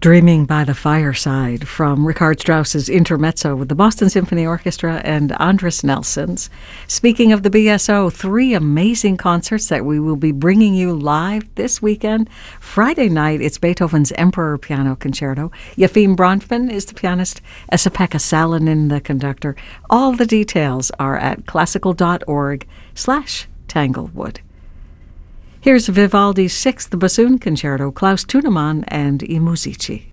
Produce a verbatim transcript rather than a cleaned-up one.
Dreaming by the Fireside from Richard Strauss's Intermezzo with the Boston Symphony Orchestra and Andris Nelsons. Speaking of the B S O, three amazing concerts that we will be bringing you live this weekend. Friday night, it's Beethoven's Emperor Piano Concerto. Yefim Bronfman is the pianist, Esa-Pekka Salonen the conductor. All the details are at classical.org slash Tanglewood. Here's Vivaldi's Sixth Bassoon Concerto, Klaus Tunemann and I Musici.